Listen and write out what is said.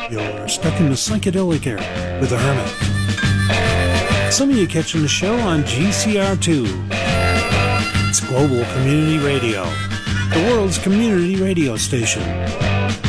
You're stuck in the psychedelic era with the Hermit. Some of you catching the show on GCR2. It's Global Community Radio, the world's community radio station.